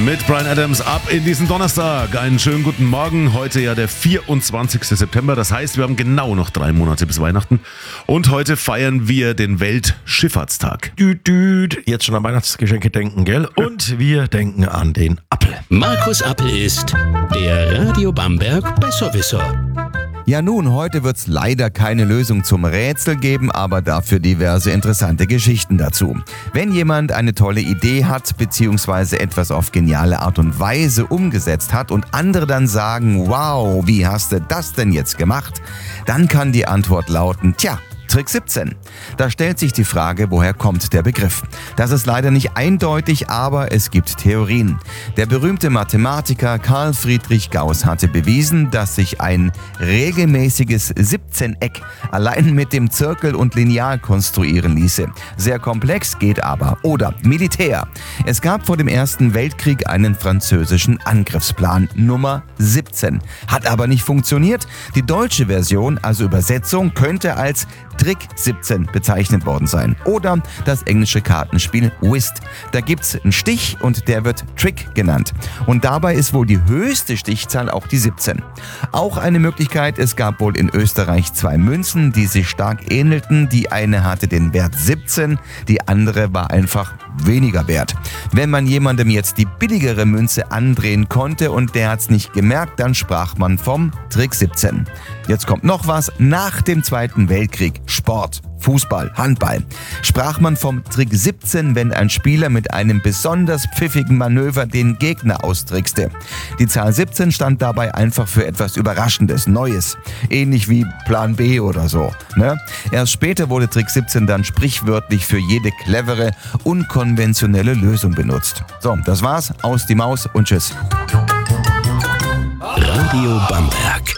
Mit Bryan Adams ab in diesen Donnerstag. Einen schönen guten Morgen. Heute ja der 24. September. Das heißt, wir haben genau noch 3 Monate bis Weihnachten. Und heute feiern wir den Weltschifffahrtstag. Jetzt schon an Weihnachtsgeschenke denken, gell? Und wir denken an den Appel. Markus Appel ist der Radio Bamberg Besserwisser. Ja nun, heute wird's leider keine Lösung zum Rätsel geben, aber dafür diverse interessante Geschichten dazu. Wenn jemand eine tolle Idee hat, beziehungsweise etwas auf geniale Art und Weise umgesetzt hat und andere dann sagen, wow, wie hast du das denn jetzt gemacht? Dann kann die Antwort lauten, Trick 17. Da stellt sich die Frage, woher kommt der Begriff? Das ist leider nicht eindeutig, aber es gibt Theorien. Der berühmte Mathematiker Carl Friedrich Gauss hatte bewiesen, dass sich ein regelmäßiges 17-Eck allein mit dem Zirkel und Lineal konstruieren ließe. Sehr komplex geht aber. Oder Militär. Es gab vor dem Ersten Weltkrieg einen französischen Angriffsplan, Nummer 17. Hat aber nicht funktioniert. Die deutsche Version, also Übersetzung, könnte als Trick 17 bezeichnet worden sein. Oder das englische Kartenspiel Whist. Da gibt's einen Stich und der wird Trick genannt. Und dabei ist wohl die höchste Stichzahl auch die 17. Auch eine Möglichkeit, es gab wohl in Österreich 2 Münzen, die sich stark ähnelten. Die eine hatte den Wert 17, die andere war einfach weniger wert. Wenn man jemandem jetzt die billigere Münze andrehen konnte und der hat's nicht gemerkt, dann sprach man vom Trick 17. Jetzt kommt noch was. Nach dem Zweiten Weltkrieg, Sport, Fußball, Handball, sprach man vom Trick 17, wenn ein Spieler mit einem besonders pfiffigen Manöver den Gegner austrickste. Die Zahl 17 stand dabei einfach für etwas Überraschendes, Neues. Ähnlich wie Plan B oder so. Ne? Erst später wurde Trick 17 dann sprichwörtlich für jede clevere, unkonventionelle Lösung benutzt. So, das war's. Aus die Maus und tschüss. Radio Bamberg.